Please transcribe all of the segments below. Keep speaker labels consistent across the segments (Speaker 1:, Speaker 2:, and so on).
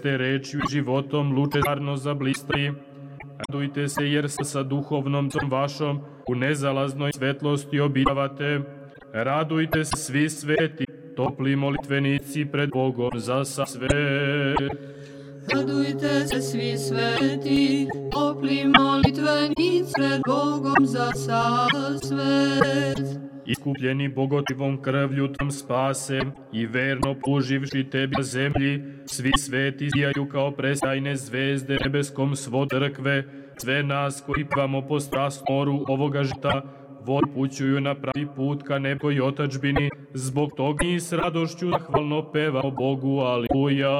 Speaker 1: ste rečju i životom lučetarno zablistali. Radujte se jer sa duhovnom vašom u nezalaznoj svetlosti obitavate. Radujte se svi sveti, topli molitvenici pred Bogom za sav svet.
Speaker 2: Radujte se svi sveti, topli molitvenici pred Bogom za sav svet.
Speaker 1: Iskupljeni bogotivom krvlju tam spase i verno puživši tebi na zemlji, svi sveti zijaju kao prestajne zvezde nebeskom svo crkve, sve nas koji pivamo po strasnoru ovoga žita, vod pućuju na pravi put ka neboj otačbini, zbog toga i s radošću zahvalno pevamo Bogu, aleluja.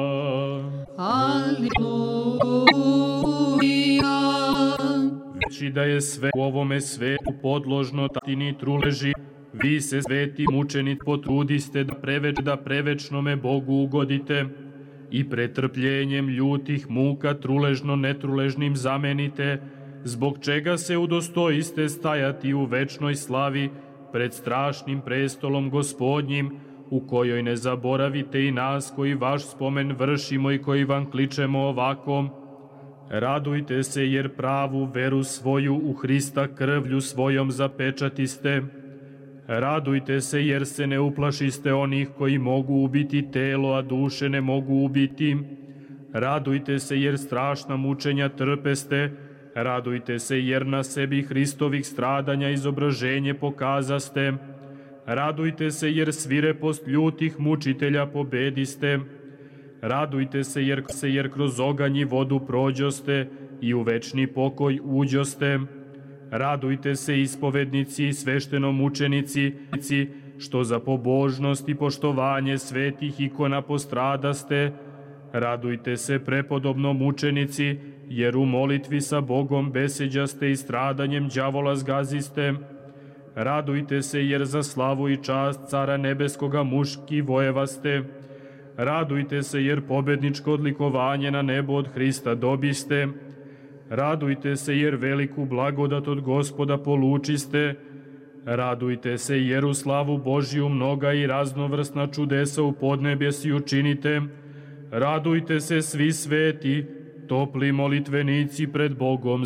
Speaker 2: Aleluja.
Speaker 1: Veći da je sve u ovome svetu podložno tatini truleži, vi se sveti mučenici potrudiste da prevečnome Bogu ugodite i pretrpljenjem ljutih muka truležno netruležnim zamenite, zbog čega se udostojiste stajati u večnoj slavi pred strašnim prestolom Gospodnjim, u kojoj ne zaboravite i nas koji vaš spomen vršimo i koji vam kličemo ovako. Radujte se jer pravu veru svoju u Hrista krvlju svojom zapečatiste. Radujte se jer se ne uplašiste onih koji mogu ubiti telo, a duše ne mogu ubiti. Radujte se jer strašna mučenja trpeste. Radujte se jer na sebi Hristovih stradanja izobraženje pokazaste. Radujte se jer svirepost ljutih mučitelja pobediste. Radujte se jer kroz oganj i vodu prođoste i u večni pokoj uđoste. Radujte se ispovednici i sveštenomučenici, što za pobožnost i poštovanje svetih ikona postradaste. Radujte se prepodobno mučenici, jer u molitvi sa Bogom beseđaste i stradanjem đavola zgaziste. Radujte se jer za slavu i čast Cara Nebeskoga muški vojevaste. Radujte se jer pobedničko odlikovanje na nebo od Hrista dobiste. Radujte se jer veliku blagodat od Gospoda polučiste. Radujte se jer u slavu Božiju mnoga i raznovrsna čudesa u podnebesi učinite. Radujte se svi sveti, topli molitvenici pred Bogom